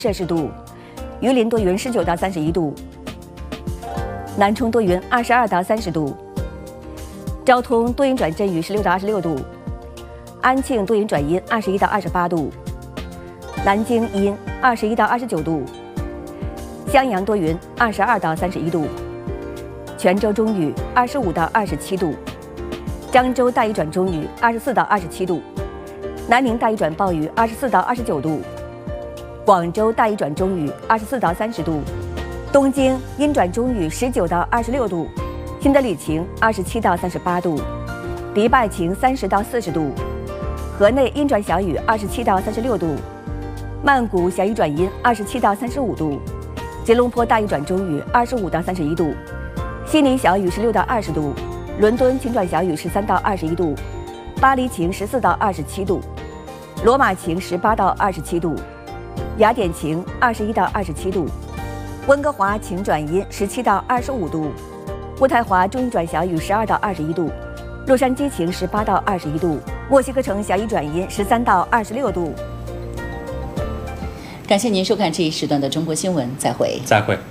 摄氏度，榆林多云19到31度，南充多云22到30度，昭通多云转阵雨16到26度，安庆多云转阴21到28度，南京阴21到29度，襄阳多云22到31度，泉州中雨25到27度，漳州大雨转中雨24到27度，南宁大雨转暴雨24到29度，广州大雨转中雨24到30度，东京阴转中雨19到26度，新德里晴27到38度，迪拜晴30到40度，河内阴转小雨27到36度，曼谷小雨转阴27到35度，吉隆坡大雨转中雨25到31度，悉尼小雨16到20度，伦敦晴转小雨13到21度，巴黎晴14到27度，罗马晴18到27度，雅典晴21到27度，温哥华晴转阴17到25度，渥太华中雨转小雨12到21度，洛杉矶晴18到21度，墨西哥城小雨转阴13到26度。 感谢您收看这一时段的中国新闻，再会。 再会。